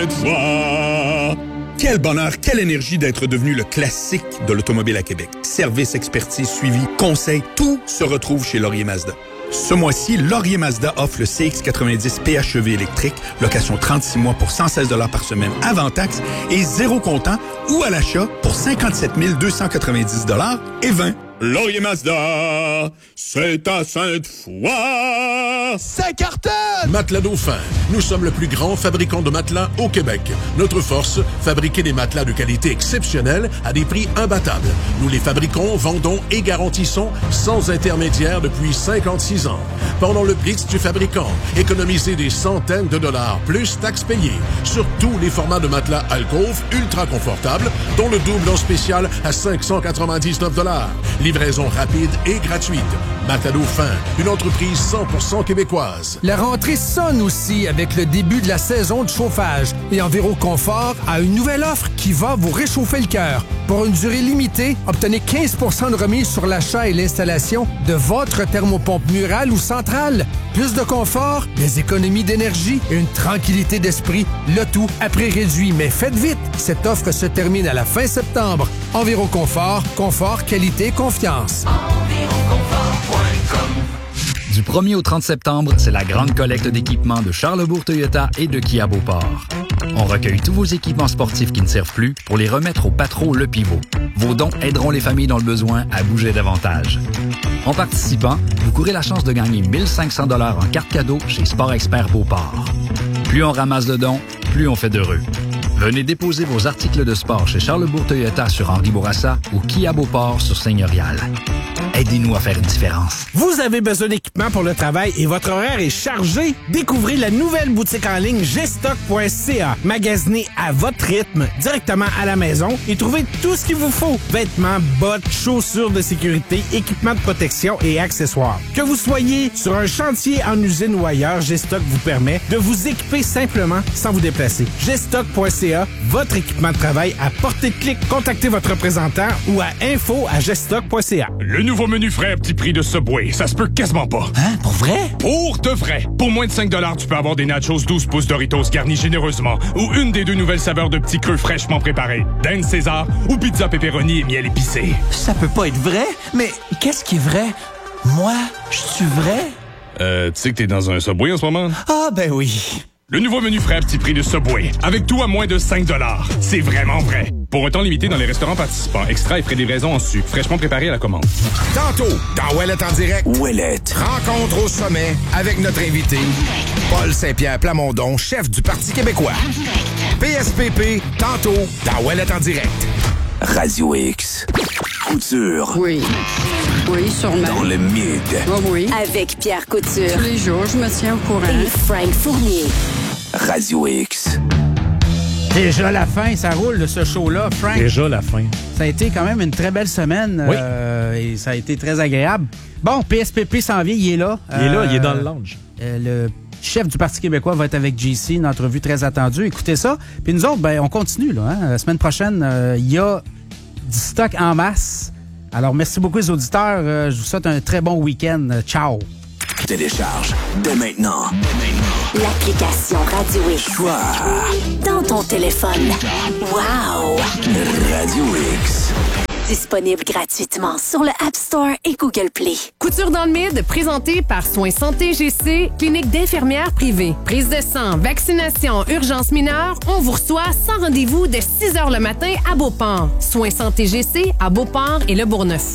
Quel bonheur, quelle énergie d'être devenu le classique de l'automobile à Québec. Service, expertise, suivi, conseil, tout se retrouve chez Laurier Mazda. Ce mois-ci, Laurier Mazda offre le CX-90 PHEV électrique, location 36 mois pour 116 $ par semaine avant taxe et zéro comptant ou à l'achat pour 57 290 $ et 20. Laurier Mazda, c'est à Sainte-Foy. Ça cartonne! Matelas Dauphin. Nous sommes le plus grand fabricant de matelas au Québec. Notre force, fabriquer des matelas de qualité exceptionnelle à des prix imbattables. Nous les fabriquons, vendons et garantissons sans intermédiaire depuis 56 ans. Pendant le Blitz du fabricant, économisez des centaines de dollars plus taxes payées sur tous les formats de matelas alcôve ultra confortables, dont le double en spécial à 599 $. Livraison rapide et gratuite. Matelas Dauphin, une entreprise 100% québécoise. La rentrée sonne aussi avec le début de la saison de chauffage. Et Enviro Confort a une nouvelle offre qui va vous réchauffer le cœur. Pour une durée limitée, obtenez 15 % de remise sur l'achat et l'installation de votre thermopompe murale ou centrale. Plus de confort, des économies d'énergie et une tranquillité d'esprit. Le tout à prix réduit. Mais faites vite, cette offre se termine à la fin septembre. Enviro Confort, confort, qualité, confiance. Du 1er au 30 septembre, c'est la grande collecte d'équipements de Charlesbourg Toyota et de Kia Beauport. On recueille tous vos équipements sportifs qui ne servent plus pour les remettre au Patro Le Pivot. Vos dons aideront les familles dans le besoin à bouger davantage. En participant, vous courez la chance de gagner 1 500 $ en carte cadeau chez Sport Expert Beauport. Plus on ramasse de dons, plus on fait d'heureux. Venez déposer vos articles de sport chez Charlesbourg Toyota sur Henri Bourassa ou Kia Beauport sur Seigneurial. Aidez-nous à faire une différence. Vous avez besoin d'équipement pour le travail et votre horaire est chargé? Découvrez la nouvelle boutique en ligne gstock.ca. Magasinez à votre rythme, directement à la maison et trouvez tout ce qu'il vous faut. Vêtements, bottes, chaussures de sécurité, équipements de protection et accessoires. Que vous soyez sur un chantier en usine ou ailleurs, Gstock vous permet de vous équiper simplement sans vous déplacer. Gstock.ca, votre équipement de travail à portée de clic. Contactez votre représentant ou à info@gstock.ca. Le nouveau menu frais à petit prix de Subway, ça se peut quasiment pas. Hein? Pour vrai? Pour de vrai. Pour moins de 5 $, tu peux avoir des nachos 12 pouces Doritos garnis généreusement ou une des 2 nouvelles saveurs de petits creux fraîchement préparés. Dinde César ou pizza pepperoni et miel épicé. Ça peut pas être vrai? Mais qu'est-ce qui est vrai? Moi, je suis vrai? Tu sais que t'es dans un Subway en ce moment? Ah, ben oui. Le nouveau menu frais à petit prix de Subway, avec tout à moins de 5 $. C'est vraiment vrai. Pour un temps limité dans les restaurants participants, extra et frais de livraison en sucre, fraîchement préparé à la commande. Tantôt, dans Ouellette en direct. Ouellette. Rencontre au sommet avec notre invité, Paul Saint-Pierre Plamondon, chef du Parti québécois. PSPP, tantôt, dans Ouellette en direct. Radio X. Couture. Oui. Oui, sûrement. Dans le mid. Oh oui. Avec Pierre Couture. Tous les jours, je me tiens au courant. Et Frank Fournier. Radio X. Déjà la fin, ça roule de ce show-là, Frank. Déjà la fin. Ça a été quand même une très belle semaine. Oui. Et ça a été très agréable. Bon, PSPP s'en vient, il est là. Il est dans le lounge. Le chef du Parti québécois va être avec JC, une entrevue très attendue. Écoutez ça. Puis nous autres, on continue. Là, hein. La semaine prochaine, il y a du stock en masse. Alors, merci beaucoup les auditeurs. Je vous souhaite un très bon week-end. Ciao. Télécharge dès maintenant. L'application Radio X. Choix. Dans ton téléphone. Wow! Radio X. Disponible gratuitement sur le App Store et Google Play. Couture dans le Mid, présenté par Soins Santé GC, clinique d'infirmières privée. Prise de sang, vaccination, urgence mineure, on vous reçoit sans rendez-vous de 6 h le matin à Beauport. Soins Santé GC à Beauport et Le Bourgneuf.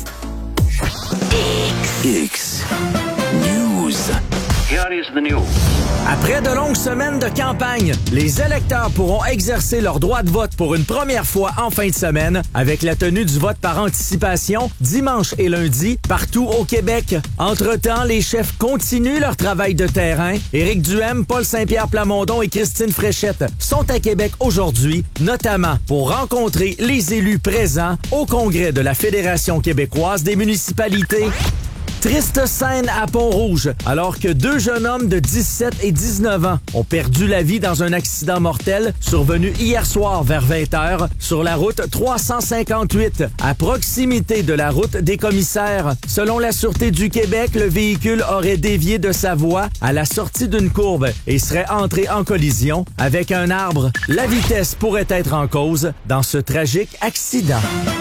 X. News. Here is the news. Après de longues semaines de campagne, les électeurs pourront exercer leur droit de vote pour une première fois en fin de semaine avec la tenue du vote par anticipation dimanche et lundi partout au Québec. Entre-temps, les chefs continuent leur travail de terrain. Éric Duhem, Paul Saint-Pierre Plamondon et Christine Fréchette sont à Québec aujourd'hui, notamment pour rencontrer les élus présents au congrès de la Fédération québécoise des municipalités. Triste scène à Pont-Rouge, alors que 2 jeunes hommes de 17 et 19 ans ont perdu la vie dans un accident mortel survenu hier soir vers 20h sur la route 358, à proximité de la route des commissaires. Selon la Sûreté du Québec, le véhicule aurait dévié de sa voie à la sortie d'une courbe et serait entré en collision avec un arbre. La vitesse pourrait être en cause dans ce tragique accident.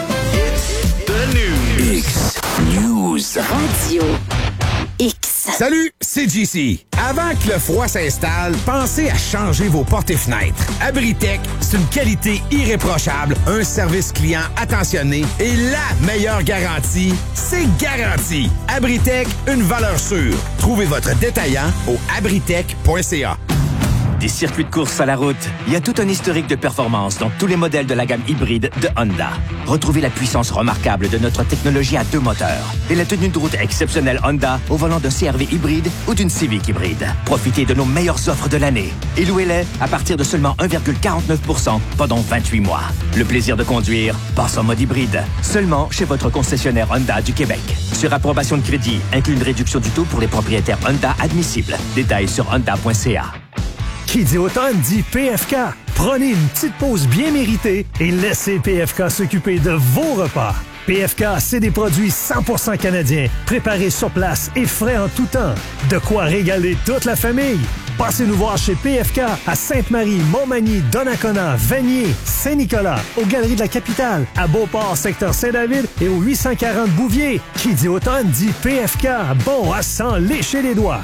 News. Radio X. Salut, c'est JC. Avant que le froid s'installe, pensez à changer vos portes et fenêtres. Abritech, c'est une qualité irréprochable, un service client attentionné et la meilleure garantie, c'est garanti. Abritech, une valeur sûre. Trouvez votre détaillant au abritech.ca. Des circuits de course à la route, il y a tout un historique de performance dans tous les modèles de la gamme hybride de Honda. Retrouvez la puissance remarquable de notre technologie à 2 moteurs et la tenue de route exceptionnelle Honda au volant d'un CR-V hybride ou d'une Civic hybride. Profitez de nos meilleures offres de l'année et louez-les à partir de seulement 1,49% pendant 28 mois. Le plaisir de conduire passe en mode hybride, seulement chez votre concessionnaire Honda du Québec. Sur approbation de crédit, inclut une réduction du taux pour les propriétaires Honda admissibles. Détails sur honda.ca. Qui dit automne dit PFK. Prenez une petite pause bien méritée et laissez PFK s'occuper de vos repas. PFK, c'est des produits 100% canadiens, préparés sur place et frais en tout temps. De quoi régaler toute la famille. Passez nous voir chez PFK à Sainte-Marie, Montmagny, Donnacona, Vanier, Saint-Nicolas, aux Galeries de la Capitale, à Beauport, secteur Saint-David et au 840 Bouvier. Qui dit automne dit PFK. Bon à s'en lécher les doigts.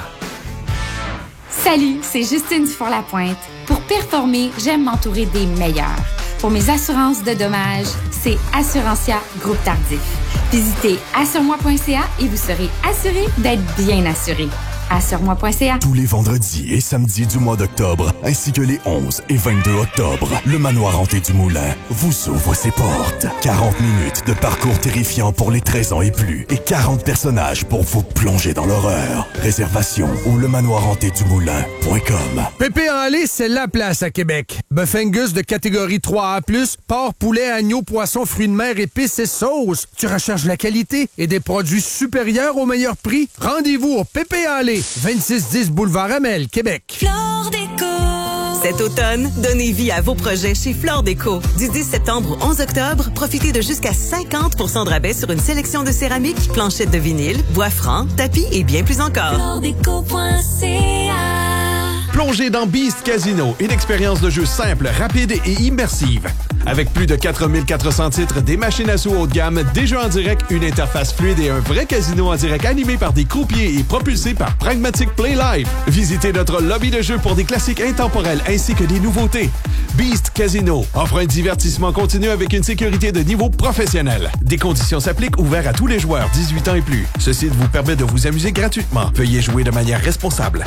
Salut, c'est Justine Dufour-Lapointe. Pour performer, j'aime m'entourer des meilleurs. Pour mes assurances de dommages, c'est Assurantia Groupe Tardif. Visitez assuremoi.ca et vous serez assuré d'être bien assuré. Assuremoi.ca. Tous les vendredis et samedis du mois d'octobre, ainsi que les 11 et 22 octobre, le Manoir Hanté du Moulin vous ouvre ses portes. 40 minutes de parcours terrifiant pour les 13 ans et plus et 40 personnages pour vous plonger dans l'horreur. Réservation au lemanoirhantédumoulin.com. Pépé en lait, c'est la place à Québec. Bœuf Angus de catégorie 3A+, porc, poulet, agneau, poisson, fruits de mer, épices et sauces. Tu recherches la qualité et des produits supérieurs au meilleur prix? Rendez-vous au Pépé en lait, 2610 Boulevard Amel, Québec. Flore Déco. Cet automne, donnez vie à vos projets chez Flore Déco. Du 10 septembre au 11 octobre, profitez de jusqu'à 50% de rabais sur une sélection de céramique, planchettes de vinyle, bois franc, tapis et bien plus encore. FloreDéco.ca. Plongez dans Beast Casino, une expérience de jeu simple, rapide et immersive. Avec plus de 4400 titres, des machines à sous haut de gamme, des jeux en direct, une interface fluide et un vrai casino en direct animé par des croupiers et propulsé par Pragmatic Play Live. Visitez notre lobby de jeu pour des classiques intemporels ainsi que des nouveautés. Beast Casino offre un divertissement continu avec une sécurité de niveau professionnel. Des conditions s'appliquent, ouverts à tous les joueurs 18 ans et plus. Ceci vous permet de vous amuser gratuitement. Veuillez jouer de manière responsable.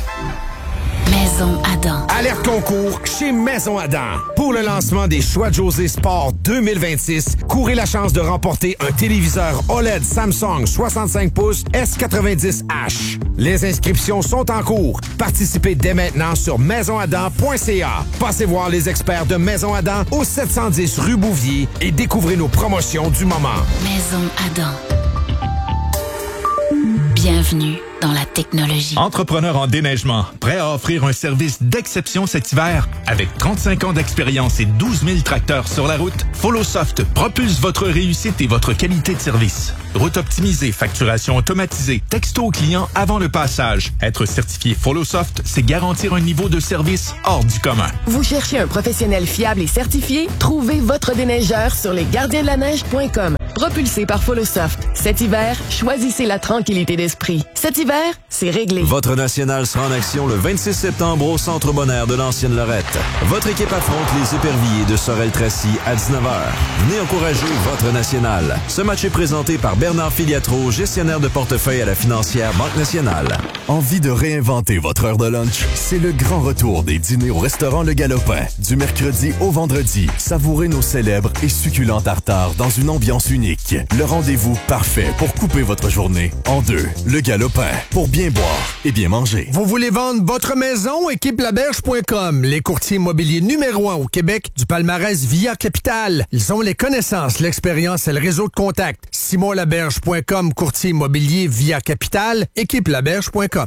Maison Adam. Alerte concours chez Maison Adam. Pour le lancement des Choix de José Sport 2026, courez la chance de remporter un téléviseur OLED Samsung 65 pouces S90H. Les inscriptions sont en cours. Participez dès maintenant sur maisonadam.ca. Passez voir les experts de Maison Adam au 710 rue Bouvier et découvrez nos promotions du moment. Maison Adam. Bienvenue dans la technologie. Entrepreneur en déneigement, prêt à offrir un service d'exception cet hiver? Avec 35 ans d'expérience et 12 000 tracteurs sur la route, FollowSoft propulse votre réussite et votre qualité de service. Route optimisée, facturation automatisée, texto au client avant le passage. Être certifié FollowSoft, c'est garantir un niveau de service hors du commun. Vous cherchez un professionnel fiable et certifié? Trouvez votre déneigeur sur lesgardiensdelaneige.com. Propulsé par FollowSoft. Cet hiver, choisissez la tranquillité d'esprit. Cet hiver, c'est réglé. Votre national sera en action le 26 septembre au Centre Bonheur de l'Ancienne Lorette. Votre équipe affronte les éperviers de Sorel-Tracy à 19h. Venez encourager votre national. Ce match est présenté par Bernard Filiatro, gestionnaire de portefeuille à la financière Banque Nationale. Envie de réinventer votre heure de lunch? C'est le grand retour des dîners au restaurant Le Galopin. Du mercredi au vendredi, savourez nos célèbres et succulents tartares dans une ambiance unique. unique. Le rendez-vous parfait pour couper votre journée en deux. Le Galopin, pour bien boire et bien manger. Vous voulez vendre votre maison? Équipelaberge.com, les courtiers immobiliers numéro 1 au Québec du palmarès Via Capital. Ils ont les connaissances, l'expérience et le réseau de contacts. SimonLaberge.com, courtier immobilier Via Capital. Équipelaberge.com.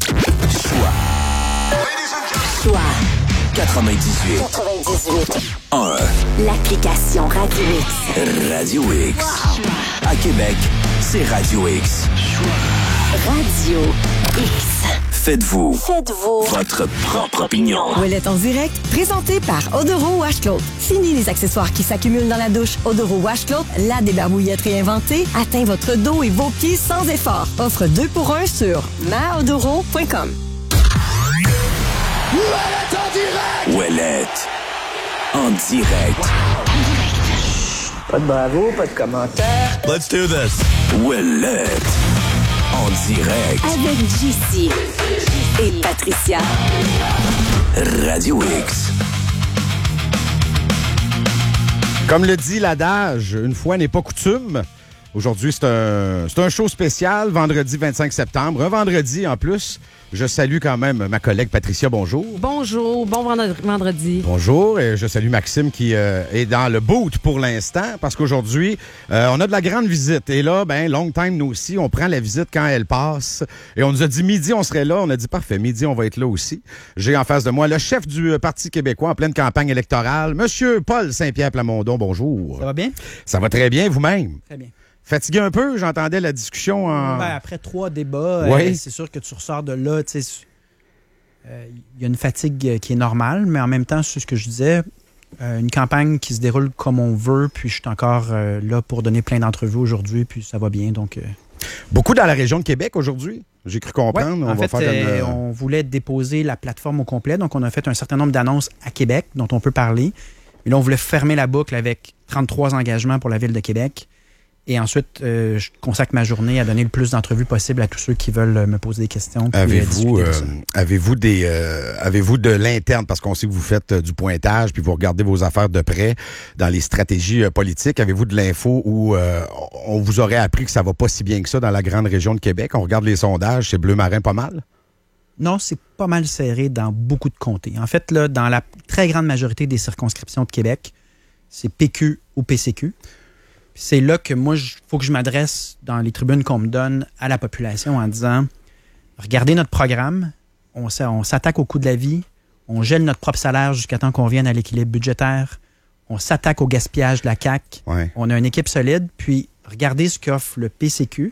Choix 98 1. L'application Radio X. Radio X. Wow. À Québec, c'est Radio X. Radio X. Faites-vous votre propre opinion. Ouellette en direct, présenté par Odoro Washcloth. Fini les accessoires qui s'accumulent dans la douche. Odoro Washcloth, la débarbouillette réinventée, atteint votre dos et vos pieds sans effort. Offre 2 pour 1 sur maodoro.com. Ouellette en direct! Ouellette en direct. Pas de bravo, pas de commentaire. Let's do this. Ouellette en direct. Avec JC et Patricia. Radio X. Comme le dit l'adage, une fois n'est pas coutume. Aujourd'hui, c'est un show spécial, vendredi 25 septembre. Un vendredi en plus. Je salue quand même ma collègue Patricia, bonjour. Bonjour, bon vendredi. Bonjour, et je salue Maxime qui est dans le boot pour l'instant parce qu'aujourd'hui, on a de la grande visite. Et là, long time, nous aussi, on prend la visite quand elle passe. Et on nous a dit midi, on serait là. On a dit parfait, midi, on va être là aussi. J'ai en face de moi le chef du Parti québécois en pleine campagne électorale, Monsieur Paul Saint-Pierre Plamondon. Bonjour. Ça va bien? Ça va très bien, vous-même? Très bien. Fatigué un peu, j'entendais la discussion en... Après 3 débats, oui. C'est sûr que tu ressors de là, tu sais, il y a une fatigue qui est normale, mais en même temps, c'est ce que je disais, une campagne qui se déroule comme on veut, puis je suis encore là pour donner plein d'entrevues aujourd'hui, puis ça va bien, donc... Beaucoup dans la région de Québec aujourd'hui, j'ai cru comprendre. Ouais, en fait, on voulait déposer la plateforme au complet, donc on a fait un certain nombre d'annonces à Québec dont on peut parler, mais là, on voulait fermer la boucle avec 33 engagements pour la Ville de Québec. Et ensuite, je consacre ma journée à donner le plus d'entrevues possible à tous ceux qui veulent me poser des questions. Avez-vous de l'interne, parce qu'on sait que vous faites du pointage, puis vous regardez vos affaires de près dans les stratégies politiques, avez-vous de l'info où on vous aurait appris que ça va pas si bien que ça dans la grande région de Québec? On regarde les sondages, c'est bleu marin pas mal? Non, c'est pas mal serré dans beaucoup de comtés. En fait, là, dans la très grande majorité des circonscriptions de Québec, c'est PQ ou PCQ. C'est là que moi, il faut que je m'adresse dans les tribunes qu'on me donne à la population en disant, regardez notre programme, on s'attaque au coût de la vie, on gèle notre propre salaire jusqu'à temps qu'on revienne à l'équilibre budgétaire, on s'attaque au gaspillage de la CAQ, ouais. On a une équipe solide, puis regardez ce qu'offre le PCQ.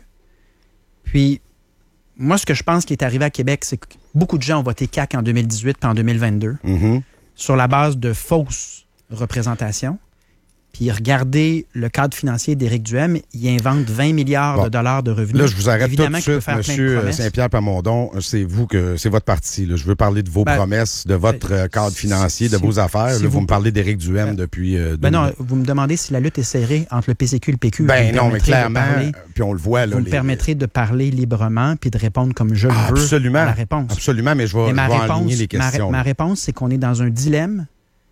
Puis, moi, ce que je pense qui est arrivé à Québec, c'est que beaucoup de gens ont voté CAQ en 2018 puis en 2022 sur la base de fausses représentations. Puis regardez le cadre financier d'Éric Duhem, il invente 20 milliards de dollars de revenus. Là, je vous arrête évidemment tout de suite, M. Saint-Pierre Plamondon. C'est votre parti. Là. Je veux parler de vos promesses, de votre cadre financier, de vos affaires. Là, vous me parlez d'Éric Duhem depuis... non, vous me demandez si la lutte est serrée entre le PCQ et le PQ. Non, mais clairement, puis on le voit. Là, vous me permettrez de parler librement puis de répondre comme je le veux à la réponse. Absolument, mais je vais aligner les questions. Ma réponse, c'est qu'on est dans un dilemme.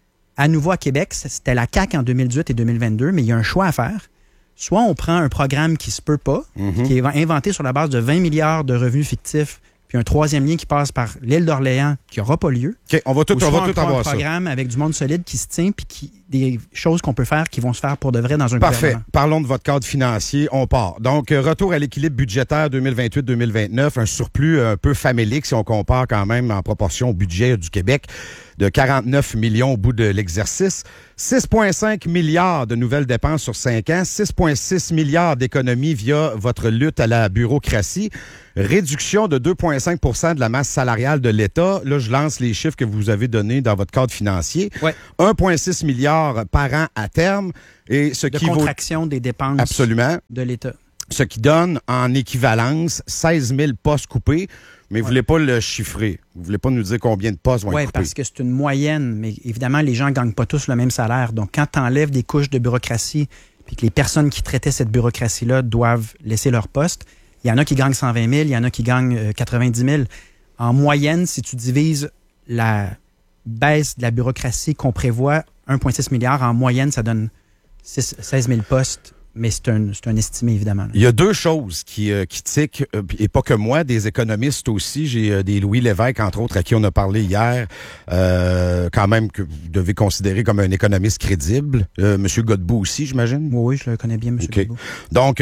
À nouveau à Québec, c'était la CAQ en 2018 et 2022, mais il y a un choix à faire. Soit on prend un programme qui se peut pas, qui est inventé sur la base de 20 milliards de revenus fictifs, puis un troisième lien qui passe par l'île d'Orléans qui n'aura pas lieu. OK, on va tout avoir ça. Un programme avec du monde solide qui se tient, puis des choses qu'on peut faire qui vont se faire pour de vrai dans un Parfait. gouvernement. Parlons de votre cadre financier. On part. Donc, retour à l'équilibre budgétaire 2028-2029, un surplus un peu famélique si on compare quand même en proportion au budget du Québec de 49 millions au bout de l'exercice. 6,5 milliards de nouvelles dépenses sur 5 ans, 6,6 milliards d'économies via votre lutte à la bureaucratie, réduction de 2,5 de la masse salariale de l'État. Là, je lance les chiffres que vous avez donnés dans votre cadre financier. Ouais. 1,6 milliard par an à terme. Et ce qui contraction des dépenses de l'État. Ce qui donne en équivalence 16 000 postes coupés. Mais vous ne voulez pas le chiffrer. Vous ne voulez pas nous dire combien de postes vont être coupés. Oui, parce que c'est une moyenne. Mais évidemment, les gens ne gagnent pas tous le même salaire. Donc, quand tu enlèves des couches de bureaucratie puis que les personnes qui traitaient cette bureaucratie-là doivent laisser leur poste, il y en a qui gagnent 120 000, il y en a qui gagnent 90 000. En moyenne, si tu divises la baisse de la bureaucratie qu'on prévoit, 1,6 milliard, en moyenne, ça donne 16 000 postes Mais c'est un estimé, évidemment. Là. Il y a deux choses qui tiquent, et pas que moi, des économistes aussi. J'ai des Louis Lévesque, entre autres, à qui on a parlé hier, quand même que vous devez considérer comme un économiste crédible. Monsieur Godbout aussi, j'imagine? Oui, je le connais bien, Monsieur Godbout. Donc,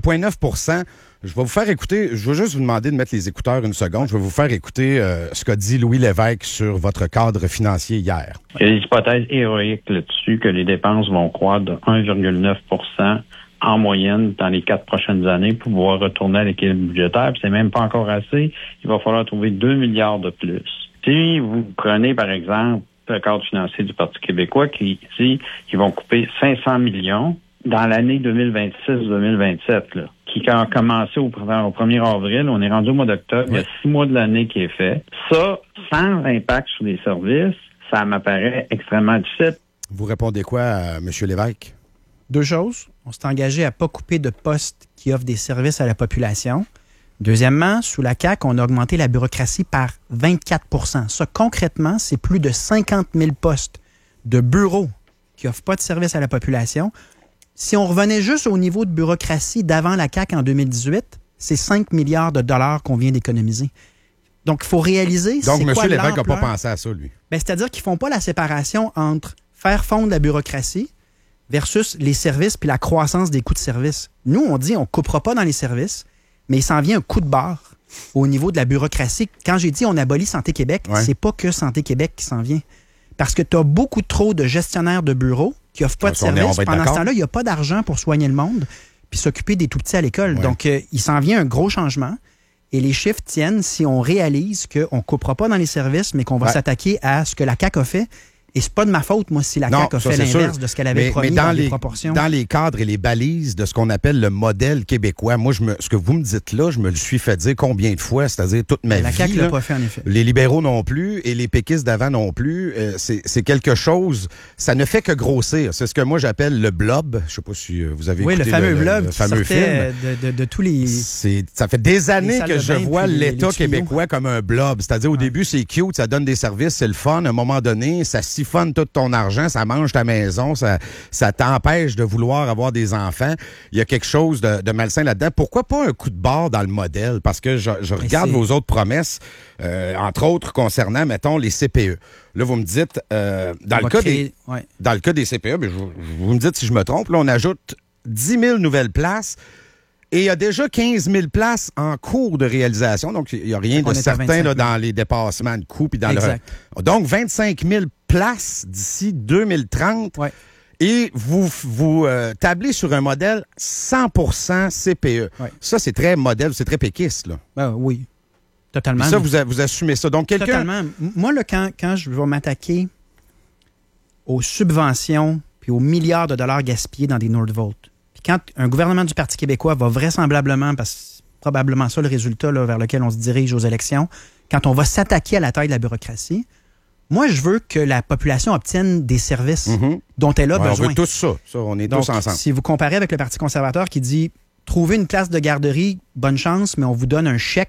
1,9 %. Je vais vous faire écouter, je vais juste vous demander de mettre les écouteurs une seconde. Je vais vous faire écouter ce qu'a dit Louis Lévesque sur votre cadre financier hier. Il y a des hypothèses héroïques là-dessus que les dépenses vont croître de 1,9 % en moyenne dans les 4 prochaines années pour pouvoir retourner à l'équilibre budgétaire. Puis c'est même pas encore assez. Il va falloir trouver 2 milliards de plus. Si vous prenez, par exemple, le cadre financier du Parti québécois qui dit qu'ils vont couper 500 millions dans l'année 2026-2027, là, qui a commencé au 1er avril, on est rendu au mois d'octobre, il y a 6 mois de l'année qui est fait. Ça, sans impact sur les services, ça m'apparaît extrêmement difficile. Vous répondez quoi à M. Lévesque? Deux choses. On s'est engagé à ne pas couper de postes qui offrent des services à la population. Deuxièmement, sous la CAQ, on a augmenté la bureaucratie par 24 %. Ça, concrètement, c'est plus de 50 000 postes de bureaux qui n'offrent pas de services à la population. Si on revenait juste au niveau de bureaucratie d'avant la CAQ en 2018, c'est 5 milliards de dollars qu'on vient d'économiser. Donc, il faut réaliser... Donc, M. Lévesque n'a pas pensé à ça, lui. Ben, c'est-à-dire qu'ils ne font pas la séparation entre faire fondre la bureaucratie versus les services puis la croissance des coûts de service. Nous, on dit on ne coupera pas dans les services, mais il s'en vient un coup de barre au niveau de la bureaucratie. Quand j'ai dit on abolit Santé Québec, c'est pas que Santé Québec qui s'en vient. Parce que tu as beaucoup trop de gestionnaires de bureaux qui n'offrent pas de services. Pendant ce temps-là, il n'y a pas d'argent pour soigner le monde puis s'occuper des tout-petits à l'école. Donc, il s'en vient un gros changement. Et les chiffres tiennent si on réalise qu'on ne coupera pas dans les services, mais qu'on va s'attaquer à ce que la CAQ a fait. Et c'est pas de ma faute, moi, si la CAQ a fait l'inverse de ce qu'elle avait promis dans les proportions. Dans les cadres et les balises de ce qu'on appelle le modèle québécois, moi, ce que vous me dites là, je me le suis fait dire combien de fois, c'est-à-dire toute ma vie. La CAQ l'a pas fait, en effet. Les libéraux non plus et les péquistes d'avant non plus. C'est quelque chose, ça ne fait que grossir. C'est ce que moi, j'appelle le blob. Je sais pas si vous avez écouté le fameux blob le fameux film. De tous les... Ça fait des années que je vois l'État québécois comme un blob. C'est-à-dire, au début, c'est cute, ça donne des services, c'est le fun. À un moment donné, ça siphonne tout ton argent, ça mange ta maison, ça t'empêche de vouloir avoir des enfants. Il y a quelque chose de malsain là-dedans. Pourquoi pas un coup de barre dans le modèle? Parce que je regarde vos autres promesses, entre autres concernant, mettons, les CPE. Là, vous me dites, dans le cas des CPE, mais vous me dites si je me trompe, là, on ajoute 10 000 nouvelles places. Et il y a déjà 15 000 places en cours de réalisation. Donc, il n'y a rien de certain là, dans les dépassements de coûts. Donc, 25 000 places d'ici 2030. Ouais. Et vous tablez sur un modèle 100% CPE. Ouais. Ça, c'est très modèle, c'est très péquiste. Là. Oui, totalement. Et ça, vous assumez ça. Donc, totalement. Moi, là, quand je vais m'attaquer aux subventions puis aux milliards de dollars gaspillés dans des Nordvolt, quand un gouvernement du Parti québécois va vraisemblablement, parce que c'est probablement ça le résultat là, vers lequel on se dirige aux élections, quand on va s'attaquer à la taille de la bureaucratie, moi, je veux que la population obtienne des services dont elle a besoin. On veut tous ça. On est tous ensemble. Si vous comparez avec le Parti conservateur qui dit « Trouvez une place de garderie, bonne chance, mais on vous donne un chèque »,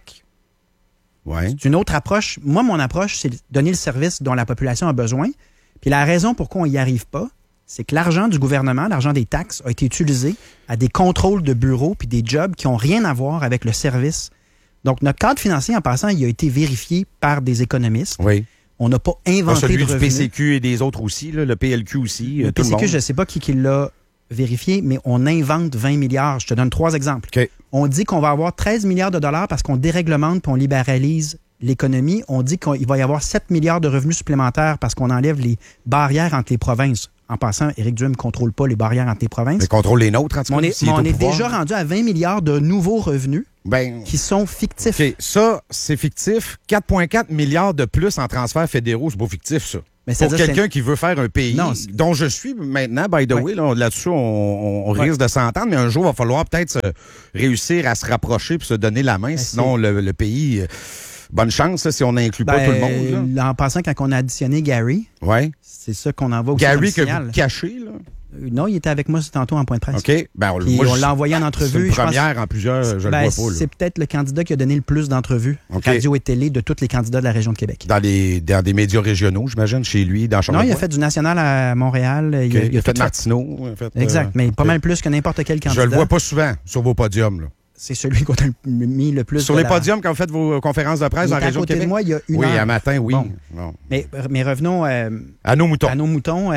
c'est une autre approche. Moi, mon approche, c'est de donner le service dont la population a besoin. Puis la raison pourquoi on n'y arrive pas, c'est que l'argent du gouvernement, l'argent des taxes, a été utilisé à des contrôles de bureaux puis des jobs qui n'ont rien à voir avec le service. Donc, notre cadre financier, en passant, il a été vérifié par des économistes. Oui. On n'a pas inventé celui de du revenus. PCQ et des autres aussi, là, le PLQ aussi. Le tout PCQ, le monde. je ne sais pas qui l'a vérifié, mais on invente 20 milliards. Je te donne 3 exemples. Okay. On dit qu'on va avoir 13 milliards de dollars parce qu'on déréglemente puis on libéralise l'économie. On dit qu'il va y avoir 7 milliards de revenus supplémentaires parce qu'on enlève les barrières entre les provinces. En passant, Éric Duhem ne contrôle pas les barrières entre les provinces. Il contrôle les nôtres, en tout cas. On est déjà rendu à 20 milliards de nouveaux revenus qui sont fictifs. Okay. Ça, c'est fictif. 4,4 milliards de plus en transferts fédéraux, c'est pas fictif, ça. Mais pour quelqu'un qui veut faire un pays dont je suis maintenant, by the way, là-dessus, on risque de s'entendre, mais un jour, il va falloir peut-être réussir à se rapprocher et se donner la main, sinon le pays... Bonne chance là, si on n'inclut pas tout le monde. Là. En passant, quand on a additionné Gary, c'est ça qu'on envoie au Gary signal. Que vous cachez, là? Non, il était avec moi tantôt en point de presse. OK. Ben, on l'a envoyé en entrevue. C'est une première en plusieurs, je le vois pas. C'est peut-être le candidat qui a donné le plus d'entrevues, radio et télé, de tous les candidats de la région de Québec. Dans des médias régionaux, j'imagine, chez lui, dans Charlevoix? Non, il a fait du national à Montréal. Il a fait Martineau. Exact, mais pas mal plus que n'importe quel candidat. Je le vois pas souvent sur vos podiums, là. C'est celui qu'on a mis le plus. Sur les podiums, quand vous faites vos conférences de presse dans la région de Québec? De moi, il y a une heure. Oui, un matin, oui. Bon. Mais revenons à nos moutons. À nos moutons.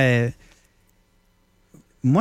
Moi,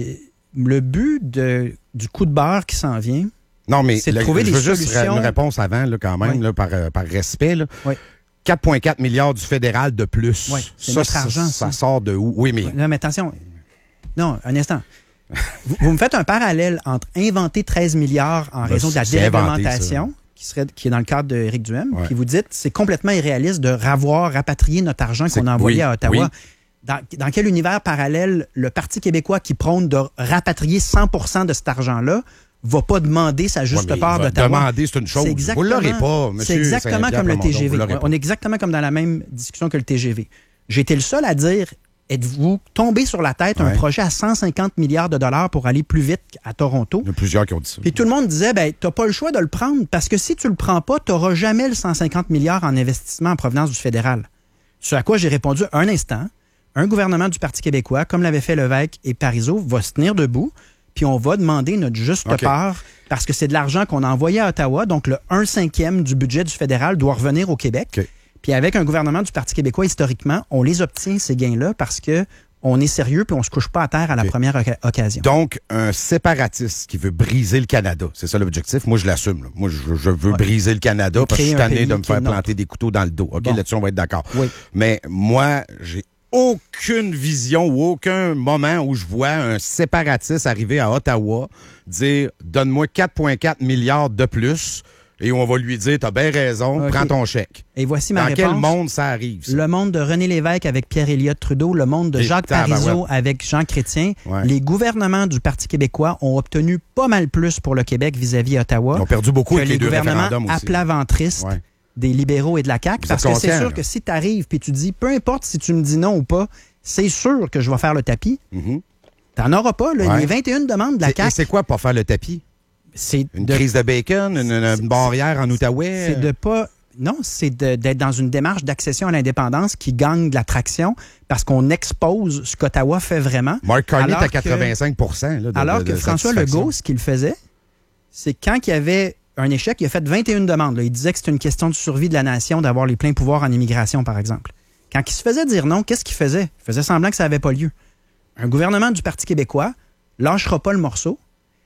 le but du coup de barre qui s'en vient, c'est de trouver des solutions. Je veux juste une réponse avant, là, quand même, là, par respect. Là. Oui. 4,4 milliards du fédéral de plus. Oui, c'est notre argent. Ça sort de où? Oui, mais... Non, mais attention. Non, un instant. Vous me faites un parallèle entre inventer 13 milliards en raison de la déréglementation, qui est dans le cadre d'Éric Duhem, puis vous dites c'est complètement irréaliste de rapatrier notre argent qu'on a envoyé à Ottawa. Oui. Dans quel univers parallèle le Parti québécois qui prône de rapatrier 100% de cet argent-là va pas demander sa juste part d'Ottawa? Demander, c'est une chose. Vous ne l'aurez pas, monsieur. C'est exactement comme le TGV. On est exactement comme dans la même discussion que le TGV. J'ai été le seul à dire, êtes-vous tombé sur la tête un projet à 150 milliards de dollars pour aller plus vite à Toronto? Il y a plusieurs qui ont dit ça. Puis tout le monde disait, t'as pas le choix de le prendre parce que si tu le prends pas, tu n'auras jamais le 150 milliards en investissement en provenance du fédéral. Ce à quoi j'ai répondu un instant. Un gouvernement du Parti québécois, comme l'avait fait Lévesque et Parizeau, va se tenir debout, puis on va demander notre juste part, parce que c'est de l'argent qu'on a envoyé à Ottawa, donc le 1/5 du budget du fédéral doit revenir au Québec. Puis avec un gouvernement du Parti québécois, historiquement, on les obtient, ces gains-là, parce que on est sérieux puis on se couche pas à terre à la première occasion. Donc, un séparatiste qui veut briser le Canada, c'est ça l'objectif. Moi, je l'assume. Là. Moi, je veux briser le Canada parce que je suis tanné de me faire planter des couteaux dans le dos. OK, là-dessus, on va être d'accord. Oui. Mais moi, j'ai aucune vision ou aucun moment où je vois un séparatiste arriver à Ottawa dire « Donne-moi 4,4 milliards de plus ». Et on va lui dire, t'as bien raison, prends ton chèque. Et voici ma réponse. Dans quel monde ça arrive, ça? Le monde de René Lévesque avec Pierre-Éliott Trudeau, le monde de Jacques Parizeau avec Jean Chrétien. Ouais. Les gouvernements du Parti québécois ont obtenu pas mal plus pour le Québec vis-à-vis Ottawa. Ils ont perdu beaucoup avec les deux référendums aussi. Les gouvernements à plat ventriste des libéraux et de la CAQ. Parce que c'est sûr que si tu arrives et tu dis, peu importe si tu me dis non ou pas, c'est sûr que je vais faire le tapis. T'en auras pas, là. Les 21 demandes de la CAQ. Et c'est quoi pour faire le tapis? C'est une crise de bacon, une barrière en Outaouais? C'est de pas... Non, c'est d'être dans une démarche d'accession à l'indépendance qui gagne de l'attraction parce qu'on expose ce qu'Ottawa fait vraiment. Mark Carney est à 85 là, alors que François Legault, ce qu'il faisait, c'est quand il y avait un échec, il a fait 21 demandes. Là. Il disait que c'était une question de survie de la nation d'avoir les pleins pouvoirs en immigration, par exemple. Quand il se faisait dire non, qu'est-ce qu'il faisait? Il faisait semblant que ça n'avait pas lieu. Un gouvernement du Parti québécois lâchera pas le morceau.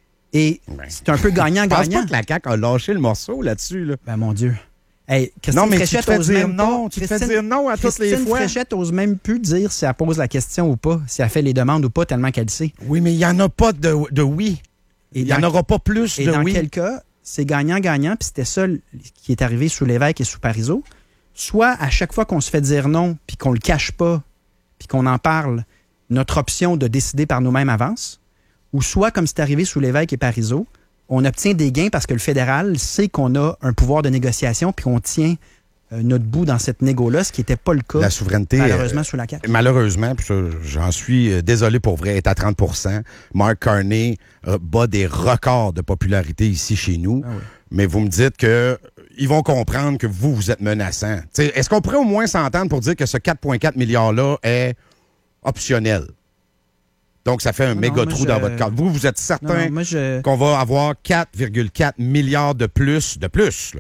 Et c'est un peu gagnant-gagnant. Je pense pas que la CAQ a lâché le morceau là-dessus. Là. Ben, mon Dieu. Hey, Christine Fréchette ose même pas. Tu te fais dire non à toutes les fois. Christine Fréchette ose même plus dire si elle pose la question ou pas, si elle fait les demandes ou pas, tellement qu'elle sait. Oui, mais il n'y en a pas de oui. Il n'y en aura pas plus de oui. Et dans quel cas, c'est gagnant-gagnant, puis c'était ça qui est arrivé sous Lévesque et sous Parizeau. Soit à chaque fois qu'on se fait dire non, puis qu'on le cache pas, puis qu'on en parle, notre option de décider par nous-mêmes avance. Ou soit, comme c'est arrivé sous Lévesque et Parizeau, on obtient des gains parce que le fédéral sait qu'on a un pouvoir de négociation puis qu'on tient notre bout dans cette négo-là, ce qui n'était pas le cas, la souveraineté, malheureusement, sous la CAQ. Malheureusement, puis j'en suis désolé pour vrai, est à 30 %. Mark Carney bat des records de popularité ici chez nous. Ah oui. Mais vous me dites que ils vont comprendre que vous êtes menaçant. T'sais, est-ce qu'on pourrait au moins s'entendre pour dire que ce 4,4 milliards-là est optionnel? Donc, ça fait un méga trou dans votre cadre. Vous êtes certain qu'on va avoir 4,4 milliards de plus là.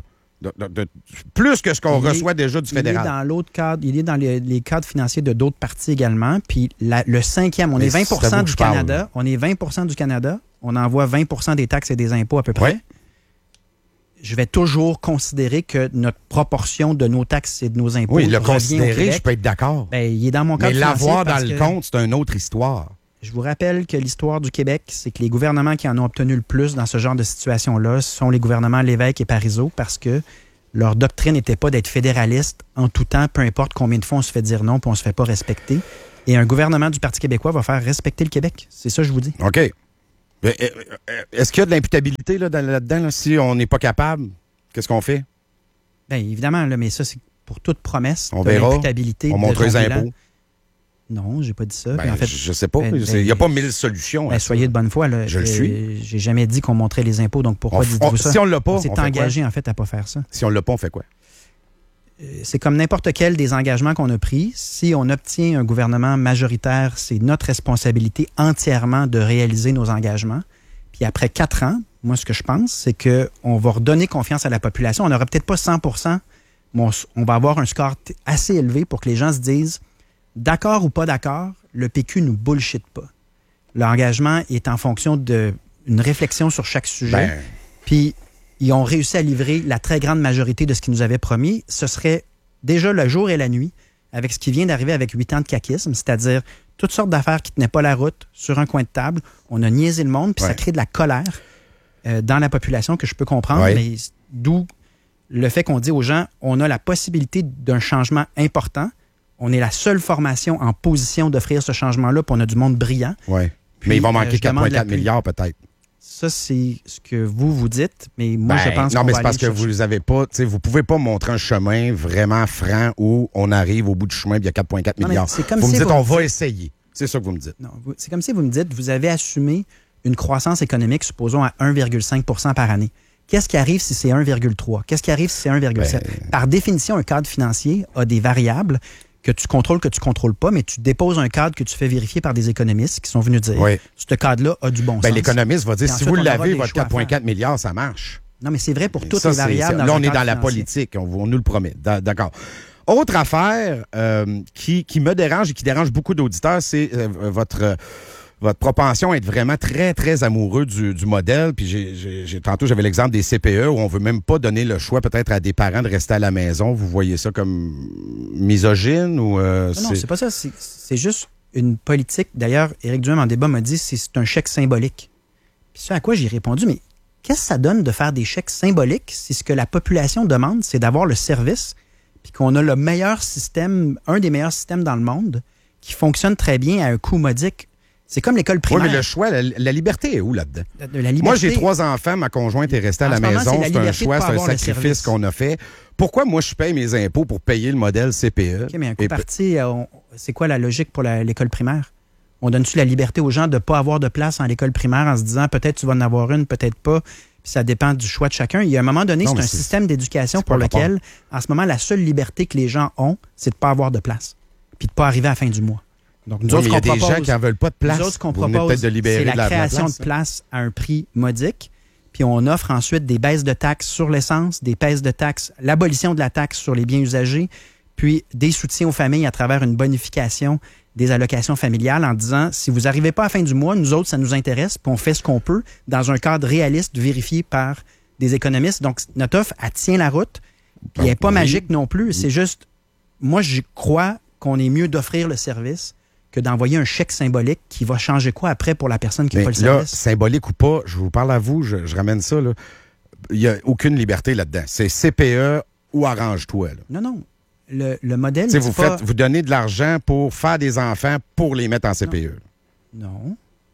Plus que ce qu'on reçoit déjà du fédéral. Il est dans l'autre cadre, il est dans les cadres financiers de d'autres partis également. Puis le cinquième, on est 20 du Canada. On est 20 du Canada. On envoie 20 des taxes et des impôts à peu près. Ouais. Je vais toujours considérer que notre proportion de nos taxes et de nos impôts. Oui, le considérer, je peux être d'accord. Ben, il est dans mon cadre financier. Mais l'avoir dans le compte, c'est une autre histoire. Je vous rappelle que l'histoire du Québec, c'est que les gouvernements qui en ont obtenu le plus dans ce genre de situation-là sont les gouvernements Lévesque et Parizeau parce que leur doctrine n'était pas d'être fédéraliste en tout temps, peu importe combien de fois on se fait dire non puis on se fait pas respecter. Et un gouvernement du Parti québécois va faire respecter le Québec. C'est ça que je vous dis. OK. Est-ce qu'il y a de l'imputabilité là-dedans? Là, si on n'est pas capable, qu'est-ce qu'on fait? Bien, évidemment, là, mais ça, c'est pour toute promesse. On verra. L'imputabilité. On montre les impôts. Non, j'ai pas dit ça. Ben, en fait, je sais pas. Il n'y a pas 1000 solutions. Soyez de bonne foi. Là. Je le suis. J'ai jamais dit qu'on montrait les impôts, donc pourquoi dites-vous ça? Si on l'a pas, on s'est engagé en fait à pas faire ça. Si on l'a pas, on fait quoi? C'est comme n'importe quel des engagements qu'on a pris. Si on obtient un gouvernement majoritaire, c'est notre responsabilité entièrement de réaliser nos engagements. Puis après 4 ans, moi, ce que je pense, c'est qu'on va redonner confiance à la population. On n'aura peut-être pas 100%, mais on va avoir un score assez élevé pour que les gens se disent, d'accord ou pas d'accord, le PQ nous bullshit pas. L'engagement est en fonction d'une réflexion sur chaque sujet. Puis ils ont réussi à livrer la très grande majorité de ce qu'ils nous avaient promis. Ce serait déjà le jour et la nuit avec ce qui vient d'arriver avec 8 ans de caquisme, c'est-à-dire toutes sortes d'affaires qui ne tenaient pas la route sur un coin de table. On a niaisé le monde, puis ça crée de la colère dans la population que je peux comprendre, mais d'où le fait qu'on dit aux gens, on a la possibilité d'un changement important. On est la seule formation en position d'offrir ce changement-là, puis on a du monde brillant. Oui. Mais il va manquer 4,4 milliards peut-être. Ça, c'est ce que vous dites, mais moi, je pense non, mais c'est parce que vous les avez pas, vous pouvez pas montrer un chemin vraiment franc où on arrive au bout du chemin et il y a 4,4 milliards. Vous me dites, on va essayer. C'est ça que vous me dites. Non, c'est comme si vous me dites, vous avez assumé une croissance économique, supposons, à 1,5 % par année. Qu'est-ce qui arrive si c'est 1,3? Qu'est-ce qui arrive si c'est 1,7? Par définition, un cadre financier a des variables que tu contrôles pas, mais tu déposes un cadre que tu fais vérifier par des économistes qui sont venus dire ce cadre-là a du bon sens. L'économiste va dire, si vous l'avez, votre 4,4 milliards, ça marche. Non, mais c'est vrai pour toutes les variables. Là, on est dans la politique, on nous le promet. D'accord. Autre affaire qui me dérange et qui dérange beaucoup d'auditeurs, c'est votre propension à être vraiment très, très amoureux du modèle. Puis tantôt, j'avais l'exemple des CPE où on veut même pas donner le choix peut-être à des parents de rester à la maison. Vous voyez ça comme misogyne ou... Non, c'est pas ça. C'est juste une politique. D'ailleurs, Éric Duhem, en débat, m'a dit c'est un chèque symbolique. Puis ça, à quoi j'ai répondu, mais qu'est-ce que ça donne de faire des chèques symboliques si ce que la population demande, c'est d'avoir le service, puis qu'on a le meilleur système, un des meilleurs systèmes dans le monde, qui fonctionne très bien à un coût modique. C'est comme l'école primaire. Oui, mais le choix, la liberté est où là-dedans? La liberté, moi, j'ai 3 enfants, ma conjointe est restée à la maison. C'est un choix, c'est un sacrifice qu'on a fait. Pourquoi moi, je paye mes impôts pour payer le modèle CPE? OK, mais un coup parti, c'est quoi la logique pour l'école primaire? On donne-tu la liberté aux gens de ne pas avoir de place en l'école primaire en se disant peut-être tu vas en avoir une, peut-être pas, puis ça dépend du choix de chacun. Il y a un moment donné, c'est un système d'éducation pour lequel, en ce moment, la seule liberté que les gens ont, c'est de ne pas avoir de place, puis de ne pas arriver à la fin du mois. Donc, nous autres, il y a des gens qui n'en veulent pas de place. Nous autres, ce qu'on propose, c'est la création de place à un prix modique. Puis on offre ensuite des baisses de taxes sur l'essence, des baisses de taxes, l'abolition de la taxe sur les biens usagés, puis des soutiens aux familles à travers une bonification des allocations familiales en disant, si vous n'arrivez pas à la fin du mois, nous autres, ça nous intéresse, puis on fait ce qu'on peut dans un cadre réaliste vérifié par des économistes. Donc, notre offre, elle tient la route, puis elle n'est pas magique non plus. C'est juste, moi, je crois qu'on est mieux d'offrir le service que d'envoyer un chèque symbolique qui va changer quoi après pour la personne qui n'a pas le service? Symbolique ou pas, je vous parle à vous, je ramène ça. Il n'y a aucune liberté là-dedans. C'est CPE ou arrange-toi. Là. Non. Le modèle, vous donnez de l'argent pour faire des enfants pour les mettre en CPE. Non.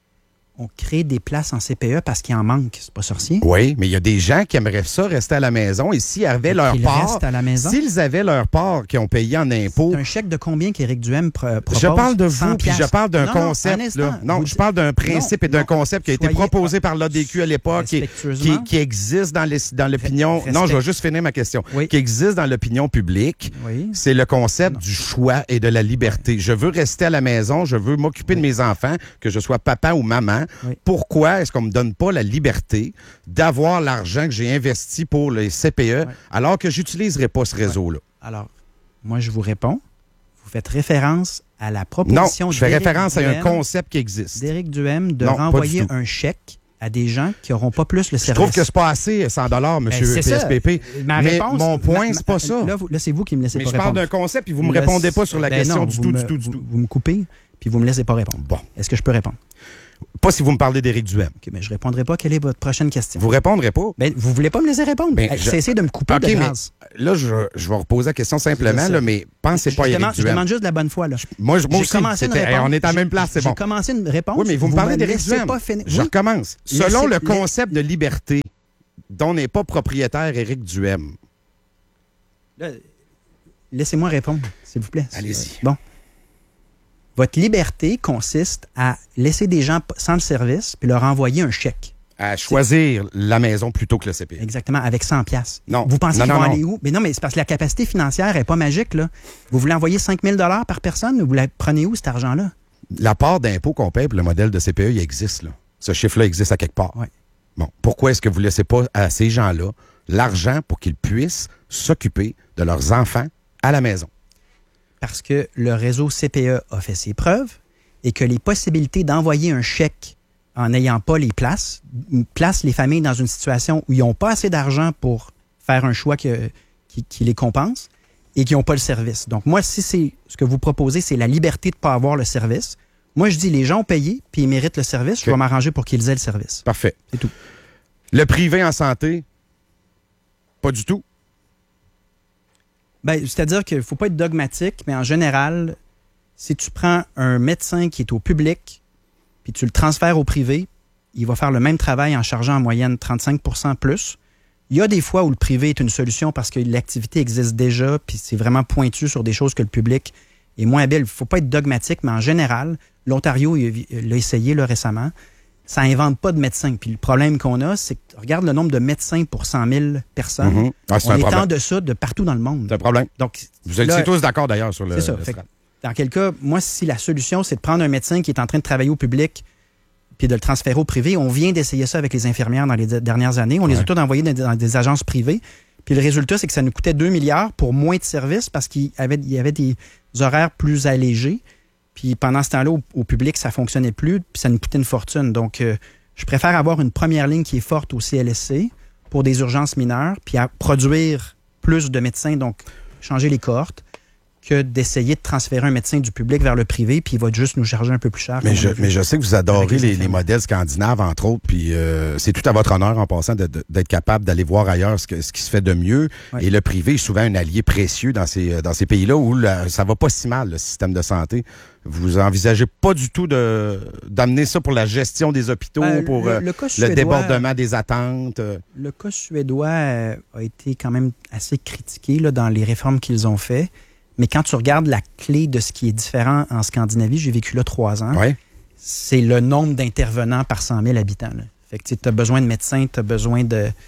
On crée des places en CPE parce qu'il en manque. C'est pas sorcier. Oui, mais il y a des gens qui aimeraient ça rester à la maison et s'ils avaient leur part, s'ils avaient leur part qu'ils ont payé en impôts. C'est un chèque de combien qu'Éric Duhem propose? Je parle de vous, puis je parle d'un concept. Je parle d'un principe et d'un concept qui a été proposé par l'ADQ à l'époque, qui existe dans l'opinion. Non, je vais juste finir ma question. Oui. Qui existe dans l'opinion publique. Oui. C'est le concept du choix et de la liberté. Je veux rester à la maison, je veux m'occuper de mes enfants, que je sois papa ou maman. Oui. Pourquoi est-ce qu'on ne me donne pas la liberté d'avoir l'argent que j'ai investi pour les CPE alors que je n'utiliserai pas ce réseau-là? Alors, moi, je vous réponds. Vous faites référence à la proposition Non, je fais référence à un concept qui existe. D'Éric Duhem de renvoyer un chèque à des gens qui n'auront pas plus le service. Je trouve que c'est pas assez, 100 $, monsieur PSPP. Mais mon point, c'est pas ça. Là, c'est vous qui me laissez pas répondre. Mais je parle d'un concept et vous ne me répondez pas sur la question du tout. Vous me coupez puis vous me laissez pas répondre. Bon. Est-ce que je peux répondre? Pas si vous me parlez d'Éric Duhem. OK, mais je répondrai pas. Quelle est votre prochaine question? Vous répondrez pas? Ben, vous voulez pas me laisser répondre? Cessez de me couper de grâce. Là, je vais reposer la question simplement, là, mais pensez pas à Éric Duhem. Je demande juste de la bonne foi. Là. Moi aussi, on est à la même place, c'est bon. J'ai commencé une réponse. Oui, mais vous me parlez d'Éric Duhem. Je recommence. Selon le concept de liberté dont n'est pas propriétaire Éric Duhem. Laissez-moi répondre, s'il vous plaît. Allez-y. Bon. Votre liberté consiste à laisser des gens sans le service puis leur envoyer un chèque. À choisir la maison plutôt que le CPE. Exactement, avec 100$. Non. Vous pensez qu'ils vont aller non. où? Mais non, mais c'est parce que la capacité financière n'est pas magique, là. Vous voulez envoyer 5 000 $ par personne, vous la prenez où, cet argent-là? La part d'impôt qu'on paye pour le modèle de CPE, il existe, là. Ce chiffre-là existe à quelque part. Ouais. Bon, pourquoi est-ce que vous ne laissez pas à ces gens-là l'argent pour qu'ils puissent s'occuper de leurs enfants à la maison? Parce que le réseau CPE a fait ses preuves et que les possibilités d'envoyer un chèque en n'ayant pas les places les familles dans une situation où ils n'ont pas assez d'argent pour faire un choix qui les compense et qui n'ont pas le service. Donc moi, si c'est ce que vous proposez, c'est la liberté de ne pas avoir le service, moi je dis les gens ont payé puis ils méritent le service, je vais m'arranger pour qu'ils aient le service. Parfait. C'est tout. Le privé en santé, pas du tout. Ben, c'est-à-dire qu'il ne faut pas être dogmatique, mais en général, si tu prends un médecin qui est au public puis tu le transfères au privé, il va faire le même travail en chargeant en moyenne 35% plus. Il y a des fois où le privé est une solution parce que l'activité existe déjà puis c'est vraiment pointu sur des choses que le public est moins habile. Il ne faut pas être dogmatique, mais en général, l'Ontario l'a essayé là, récemment. Ça n'invente pas de médecins. Puis le problème qu'on a, c'est que regarde le nombre de médecins pour 100 000 personnes. C'est on un est problème. en deçà de partout dans le monde. C'est un problème. Donc, vous êtes tous d'accord d'ailleurs sur le... C'est ça. Dans quel cas, moi, si la solution, c'est de prendre un médecin qui est en train de travailler au public puis de le transférer au privé, on vient d'essayer ça avec les infirmières dans les dernières années. On les a tous envoyés dans des agences privées. Puis le résultat, c'est que ça nous coûtait 2 milliards pour moins de services parce qu'il y avait des horaires plus allégés. Puis pendant ce temps-là, au public, ça ne fonctionnait plus, puis ça nous coûtait une fortune. Donc, je préfère avoir une première ligne qui est forte au CLSC pour des urgences mineures, puis à produire plus de médecins, donc changer les cohortes, que d'essayer de transférer un médecin du public vers le privé, puis il va juste nous charger un peu plus cher. Mais je sais que vous adorez les modèles scandinaves, entre autres, puis c'est tout à votre honneur en passant d'être capable d'aller voir ailleurs ce qui se fait de mieux. Ouais. Et le privé est souvent un allié précieux dans ces pays-là où ça va pas si mal, le système de santé. Vous envisagez pas du tout d'amener ça pour la gestion des hôpitaux, pour le débordement des attentes? Le cas suédois a été quand même assez critiqué là, dans les réformes qu'ils ont fait. Mais quand tu regardes la clé de ce qui est différent en Scandinavie, j'ai vécu là 3 ans, c'est le nombre d'intervenants par 100 000 habitants. Là. Fait que tu as besoin de médecins, tu as besoin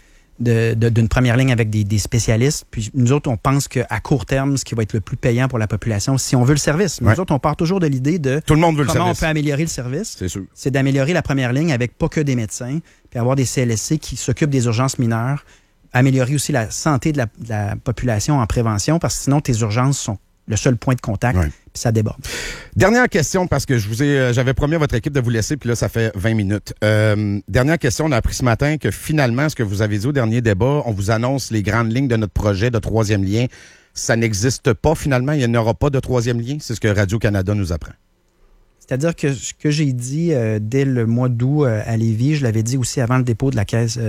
d'une première ligne avec des spécialistes. Puis nous autres, on pense qu'à court terme, ce qui va être le plus payant pour la population, si on veut le service. Nous autres, on part toujours de l'idée de tout le monde veut comment le on peut améliorer le service. C'est sûr. C'est d'améliorer la première ligne avec pas que des médecins, puis avoir des CLSC qui s'occupent des urgences mineures, améliorer aussi la santé de la population en prévention, parce que sinon, tes urgences sont le seul point de contact, puis ça déborde. Dernière question, parce que j'avais promis à votre équipe de vous laisser, puis là, ça fait 20 minutes. Dernière question, on a appris ce matin que finalement, ce que vous avez dit au dernier débat, on vous annonce les grandes lignes de notre projet de 3e lien. Ça n'existe pas finalement, il n'y aura pas de 3e lien. C'est ce que Radio-Canada nous apprend. C'est-à-dire que ce que j'ai dit dès le mois d'août à Lévis, je l'avais dit aussi avant le dépôt de la caisse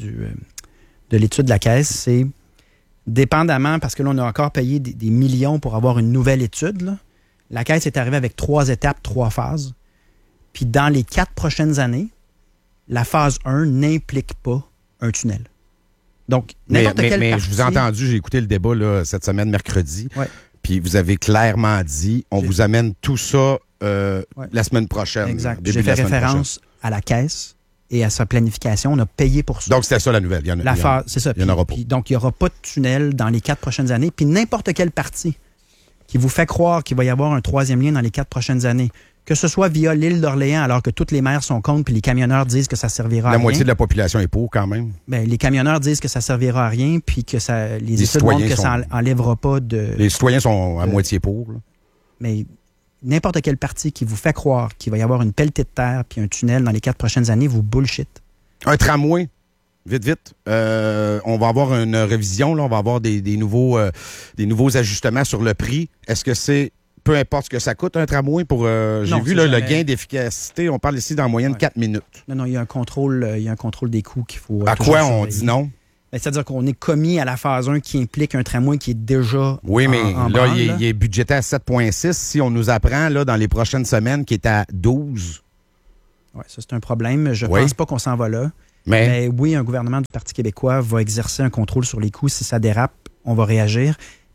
de l'étude de la caisse, c'est dépendamment, parce que là, on a encore payé des millions pour avoir une nouvelle étude. Là. La caisse est arrivée avec 3 étapes, 3 phases. Puis dans les 4 prochaines années, la phase 1 n'implique pas un tunnel. Donc, n'importe quelle partie... je vous ai entendu, j'ai écouté le débat là, cette semaine, mercredi. Puis vous avez clairement dit, on vous amène tout ça la semaine prochaine. Exact. J'ai fait référence à la caisse et à sa planification. On a payé pour ça. Donc, c'était ça la nouvelle. C'est ça. Il n'y en aura pas. Donc, il n'y aura pas de tunnel dans les 4 prochaines années. Puis n'importe quelle partie qui vous fait croire qu'il va y avoir un 3e lien dans les 4 prochaines années, que ce soit via l'île d'Orléans, alors que toutes les maires sont contre, puis les camionneurs disent que ça servira à rien. La moitié de la population est pour, quand même. Bien, les camionneurs disent que ça servira à rien, puis que les études montrent que ça n'enlèvera pas de... Les citoyens sont à moitié pour. Là. Mais n'importe quelle partie qui vous fait croire qu'il va y avoir une pelletée de terre puis un tunnel dans les 4 prochaines années, vous bullshit. Un tramway, vite. On va avoir une révision, là, on va avoir des nouveaux ajustements sur le prix. Est-ce que c'est, peu importe ce que ça coûte, un tramway pour... j'ai vu là, le gain d'efficacité, on parle ici d'en moyenne 4 minutes. Non, il y a un contrôle des coûts qu'il faut... À quoi on dit non? C'est-à-dire qu'on est commis à la phase 1 qui implique un tramway qui est déjà Oui, mais là, il est budgété à 7,6. Si on nous apprend là, dans les prochaines semaines qu'il est à 12. Oui, ça, c'est un problème. Je ne pense pas qu'on s'en va là. Mais oui, un gouvernement du Parti québécois va exercer un contrôle sur les coûts. Si ça dérape, on va réagir.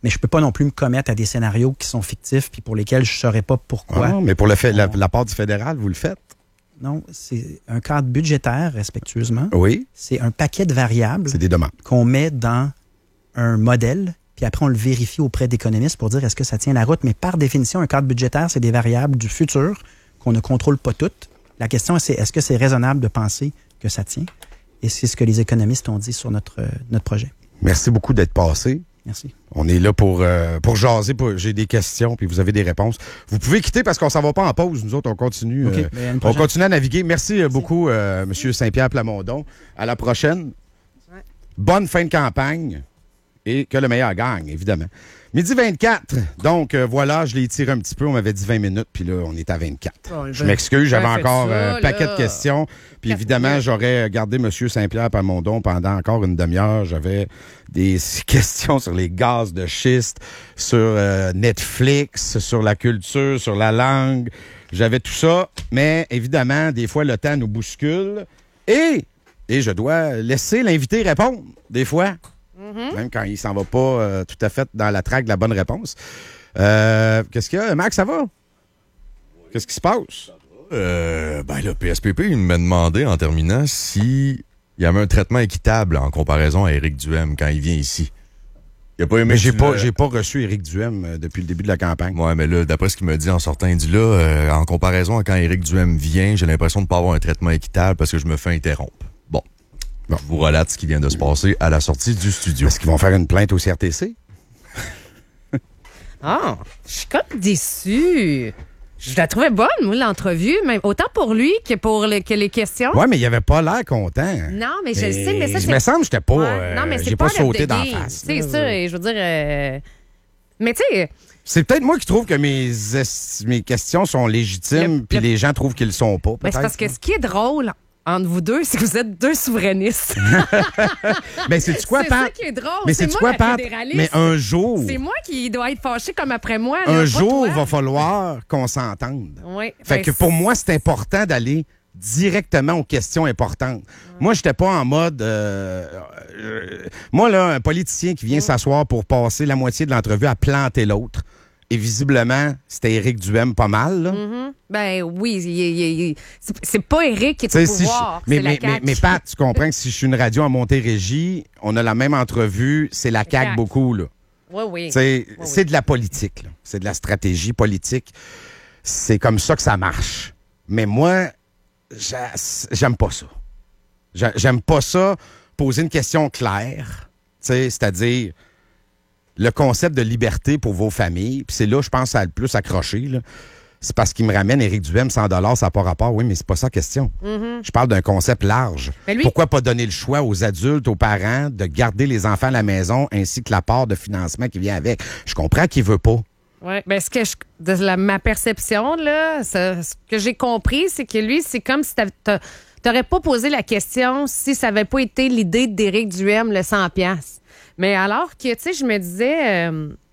Mais je peux pas non plus me commettre à des scénarios qui sont fictifs puis pour lesquels je ne saurais pas pourquoi. Ah, mais pour la part du fédéral, vous le faites? Non, c'est un cadre budgétaire, respectueusement. Oui. C'est un paquet de variables. C'est des demandes. Qu'on met dans un modèle, puis après, on le vérifie auprès d'économistes pour dire est-ce que ça tient la route. Mais par définition, un cadre budgétaire, c'est des variables du futur qu'on ne contrôle pas toutes. La question, c'est est-ce que c'est raisonnable de penser que ça tient? Et c'est ce que les économistes ont dit sur notre projet. Merci beaucoup d'être passé. Merci. On est là pour jaser. J'ai des questions, puis vous avez des réponses. Vous pouvez quitter parce qu'on s'en va pas en pause. Nous autres, on continue. Okay, on continue à naviguer. Merci beaucoup, M. Saint-Pierre Plamondon. À la prochaine. Ouais. Bonne fin de campagne. Et que le meilleur gagne, évidemment. 12h24. Donc, voilà, je l'ai étiré un petit peu. On m'avait dit 20 minutes, puis là, on est à 24. Bon, je m'excuse, j'avais encore un paquet de questions. Puis évidemment, j'aurais gardé M. Saint-Pierre Plamondon pendant encore une demi-heure. J'avais des questions sur les gaz de schiste, sur Netflix, sur la culture, sur la langue. J'avais tout ça. Mais évidemment, des fois, le temps nous bouscule. Et je dois laisser l'invité répondre, des fois. Mm-hmm. Même quand il s'en va pas tout à fait dans la traque de la bonne réponse. Qu'est-ce qu'il y a? Max, ça va? Qu'est-ce qui se passe? Le PSPP, il m'a demandé en terminant s'il y avait un traitement équitable en comparaison à Éric Duhem quand il vient ici. Il a pas aimé. Mais j'ai pas reçu Éric Duhem depuis le début de la campagne. Ouais, mais là, d'après ce qu'il m'a dit en sortant, il dit là, en comparaison à quand Éric Duhem vient, j'ai l'impression de pas avoir un traitement équitable parce que je me fais interrompre. Bon. Je vous relate ce qui vient de se passer à la sortie du studio. Est-ce qu'ils vont faire une plainte au CRTC? Ah, je suis comme déçue. Je la trouvais bonne, moi, l'entrevue, même autant pour lui que pour les questions. Oui, mais il avait pas l'air content. Non, mais je le sais, mais ça, c'est... Il me semble que j'étais pas... Ouais. Non, mais j'ai pas sauté d'en face. C'est ça, et je veux dire... Mais tu sais... C'est peut-être moi qui trouve que mes questions sont légitimes, puis les gens trouvent qu'ils le sont pas, mais c'est parce que ce qui est drôle... entre vous deux, c'est que vous êtes deux souverainistes. Mais c'est quoi, Pat? C'est ça qui est drôle. Mais c'est moi, quoi, Pat? Mais un jour... C'est moi qui dois être fâché comme après moi. Un jour, il va falloir qu'on s'entende. Oui. Fait que pour moi, c'est important d'aller directement aux questions importantes. Moi, j'étais pas en mode... moi, là, un politicien qui vient s'asseoir pour passer la moitié de l'entrevue à planter l'autre. Et visiblement, c'était Éric Duhem pas mal, là. Mm-hmm. Ben oui, c'est pas Éric qui est au pouvoir, c'est la CAQ. Mais Pat, tu comprends que si je suis une radio à Montérégie, on a la même entrevue, c'est la CAQ beaucoup, là. Oui. C'est de la politique, là. C'est de la stratégie politique. C'est comme ça que ça marche. Mais moi, j'aime pas ça. J'aime pas ça, poser une question claire, c'est-à-dire... Le concept de liberté pour vos familles, puis c'est là, je pense, ça a le plus accroché, là. C'est parce qu'il me ramène Éric Duhem 100 $, ça n'a pas rapport. Oui, mais c'est pas ça la question. Mm-hmm. Je parle d'un concept large. Pourquoi pas donner le choix aux adultes, aux parents, de garder les enfants à la maison, ainsi que la part de financement qui vient avec? Je comprends qu'il veut pas. Oui, bien, ma perception, là, ce que j'ai compris, c'est que lui, c'est comme si t'aurais pas posé la question si ça n'avait pas été l'idée d'Éric Duhem, le 100$. Mais alors que, tu sais, je me disais,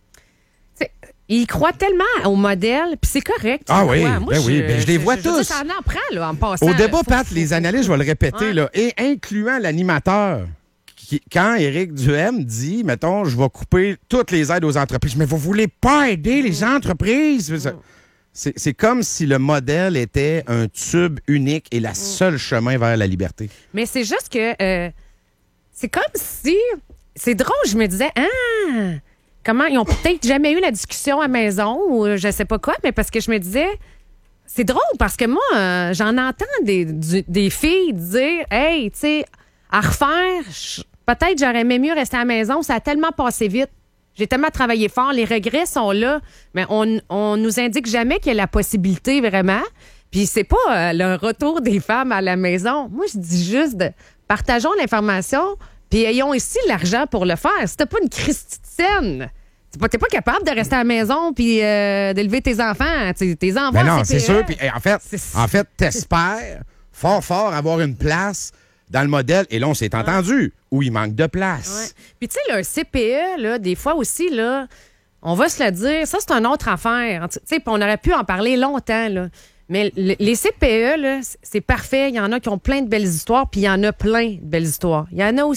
il croit tellement au modèle, puis c'est correct. Ah oui, moi, je les vois tous. Ça en prend, là, en passant. Au débat, Pat, les analystes, je vais le répéter, là, et incluant l'animateur, quand Éric Duhem dit, mettons, je vais couper toutes les aides aux entreprises, mais vous voulez pas aider les entreprises? C'est comme si le modèle était un tube unique et la seule chemin vers la liberté. Mais c'est juste que c'est comme si... C'est drôle, je me disais, comment ils ont peut-être jamais eu la discussion à la maison ou je sais pas quoi, mais parce que je me disais, c'est drôle parce que moi, j'en entends des filles dire, hey, tu sais, à refaire, peut-être j'aurais aimé mieux rester à la maison, ça a tellement passé vite. J'ai tellement travaillé fort, les regrets sont là, mais on nous indique jamais qu'il y a la possibilité vraiment. Puis c'est pas le retour des femmes à la maison. Moi, je dis juste, partageons l'information. Puis ayons ici l'argent pour le faire. Si t'as pas une christienne, t'es pas capable de rester à la maison puis d'élever tes enfants. Tes enfants, mais non, c'est sûr. Puis en fait, t'espères fort avoir une place dans le modèle. Et là, on s'est entendu où il manque de place. Ouais. Puis tu sais, un CPE, là, des fois aussi, là, on va se le dire, ça, c'est une autre affaire. Tu sais, on aurait pu en parler longtemps, là. Mais les CPE, là, c'est parfait. Il y en a qui ont plein de belles histoires, puis il y en a plein de belles histoires. Il y en a aussi